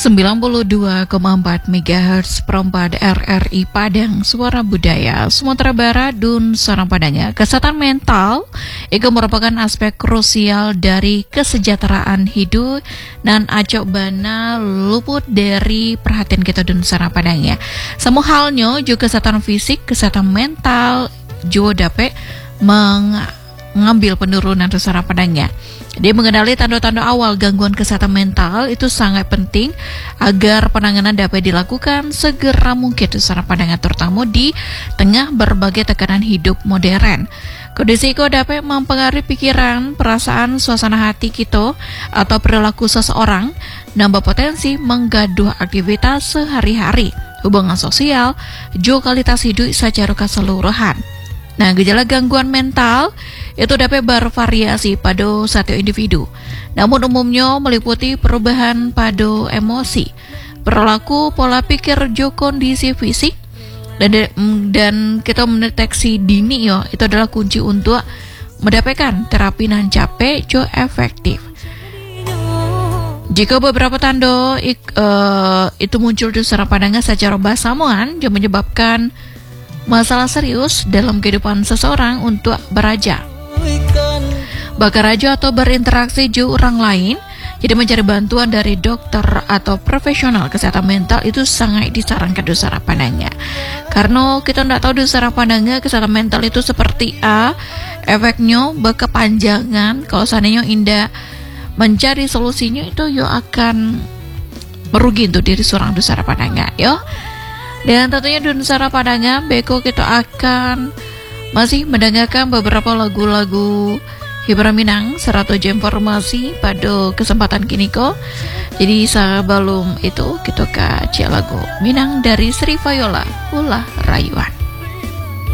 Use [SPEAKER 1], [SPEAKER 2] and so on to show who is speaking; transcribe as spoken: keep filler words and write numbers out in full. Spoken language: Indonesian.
[SPEAKER 1] sembilan puluh dua koma empat megahertz perempat R R I Padang, Suara Budaya, Sumatera Barat, Dun Sarang Padangnya. Kesehatan mental itu merupakan aspek krusial dari kesejahteraan hidup dan acok bana luput dari perhatian kita Dun Sarang Padangnya. Semua halnya juga kesehatan fisik, kesehatan mental juga dapat mengambil penurunan Dun Sarang Padangnya. Dia mengenali tanda-tanda awal gangguan kesehatan mental itu sangat penting agar penanganan dapat dilakukan segera mungkin secara pandangan, terutama di tengah berbagai tekanan hidup modern. Kondisi itu dapat mempengaruhi pikiran, perasaan, suasana hati kita atau perilaku seseorang dan berpotensi menggaduh aktivitas sehari-hari, hubungan sosial, juga kualitas hidup secara keseluruhan. Nah, gejala gangguan mental itu dapat bervariasi pada satu individu. Namun umumnya meliputi perubahan pada emosi, perilaku, pola pikir, juga kondisi fisik, dan dan kita mendeteksi dini ya, itu adalah kunci untuk mendapatkan terapi nan capek jo efektif. Jika beberapa tanda ik, uh, itu muncul di secara pandangan secara basamuan yang menyebabkan masalah serius dalam kehidupan seseorang untuk beraja, bakaraja atau berinteraksi dengan orang lain. Jadi mencari bantuan dari dokter atau profesional kesehatan mental itu sangat disarankan di secara pandangnya. Karena kita tidak tahu di secara pandangnya kesehatan mental itu seperti A, efeknya berkepanjangan. Kalau seandainya indah mencari solusinya itu yo akan merugi untuk diri seorang di secara pandangnya yo. Dan tentunya di Nusara Padangnya, Beko kita akan masih mendengarkan beberapa lagu-lagu hiburan Minang serta informasi pada kesempatan kini ko. Jadi sebelum itu kita kaca lagu Minang dari Sri Viola, Ulah Rayuan.